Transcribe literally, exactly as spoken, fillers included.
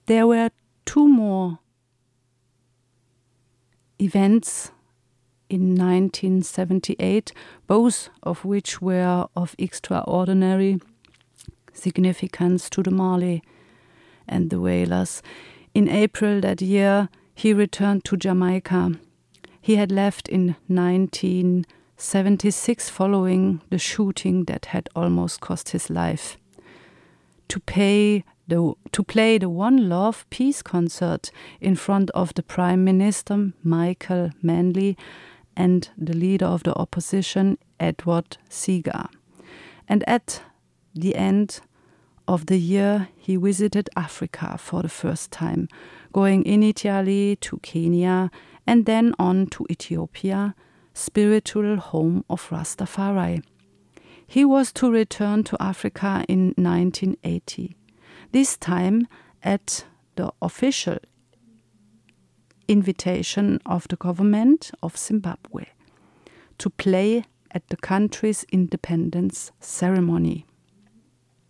There were two more events in nineteen seventy-eight, both of which were of extraordinary significance to the Marley and the whalers. In April that year, he returned to Jamaica. He had left in nineteen seventy-six following the shooting that had almost cost his life. To pay the, to play the One Love peace concert in front of the Prime Minister, Michael Manley, and the leader of the opposition, Edward Seagar. And at the end of the year, he visited Africa for the first time, going initially to Kenya and then on to Ethiopia, spiritual home of Rastafari. He was to return to Africa in nineteen eighty, this time at the official invitation of the government of Zimbabwe, to play at the country's independence ceremony.